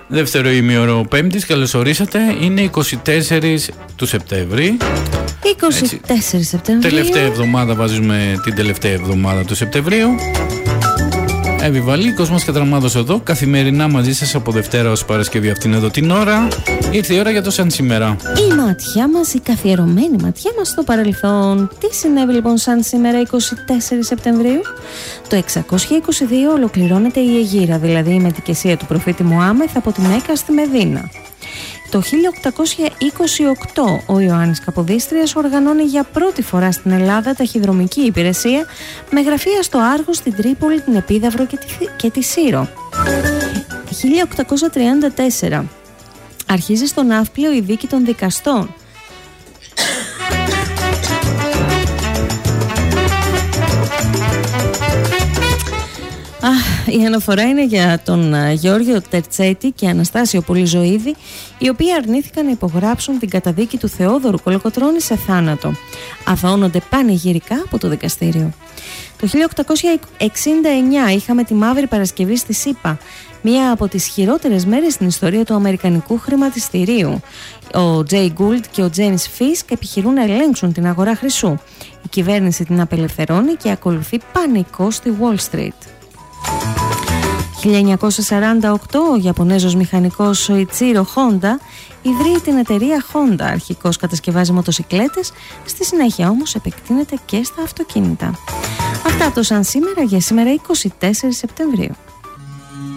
Δεύτερο ημίωρο Πέμπτης, καλώς ορίσατε. Είναι 24 του Σεπτέμβρη. 24 Σεπτεμβρίου. Τελευταία εβδομάδα, βάζουμε την τελευταία εβδομάδα του Σεπτεμβρίου. Εύη Βαλή, Κόσμος Κατραμάδος εδώ, καθημερινά μαζί σας από Δευτέρα ως Παρασκευή αυτήν εδώ την ώρα. Ήρθε η ώρα για το σαν σήμερα. Η ματιά μας, η καθιερωμένη ματιά μας στο παρελθόν. Τι συνέβη λοιπόν σαν σήμερα 24 Σεπτεμβρίου? Το 622 ολοκληρώνεται η Αιγύρα, δηλαδή η μετικεσία του προφήτη Μωάμεθ από τη Μέκκα στη Μεδίνα. Το 1828 ο Ιωάννης Καποδίστριας οργανώνει για πρώτη φορά στην Ελλάδα ταχυδρομική υπηρεσία με γραφεία στο Άργο, στην Τρίπολη, την Επίδαυρο και τη Σύρο. 1834 αρχίζει στο Ναύπλιο η δίκη των δικαστών. Η αναφορά είναι για τον Γεώργιο Τερτσέτη και Αναστάσιο Πολυζωίδη, οι οποίοι αρνήθηκαν να υπογράψουν την καταδίκη του Θεόδωρου Κολοκοτρώνη σε θάνατο. Αθωώνονται πανηγυρικά από το δικαστήριο. Το 1869 είχαμε τη Μαύρη Παρασκευή στη ΣΥΠΑ, μία από τις χειρότερες μέρες στην ιστορία του αμερικανικού χρηματιστηρίου. Ο Τζέι Γκούλτ και ο Τζέιμς Φίσκ επιχειρούν να ελέγξουν την αγορά χρυσού. Η κυβέρνηση την απελευθερώνει και ακολουθεί πανικό στη Wall Street. 1948 ο Ιαπωνέζος μηχανικός Σοϊτσίρο Χόντα ιδρύει την εταιρεία Honda. Αρχικώς κατασκευάζει μοτοσικλέτες, στη συνέχεια όμως επεκτείνεται και στα αυτοκίνητα. Αυτά το σαν σήμερα για σήμερα 24 Σεπτεμβρίου.